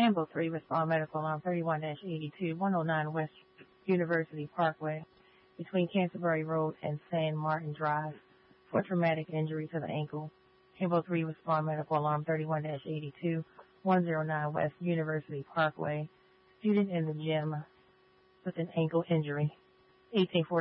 Hambo 3, respond medical alarm 31-82, 109 West University Parkway, between Canterbury Road and San Martin Drive, for traumatic injury to the ankle. Hambo 3, respond medical alarm 31-82, 109 West University Parkway, student in the gym with an ankle injury. 1840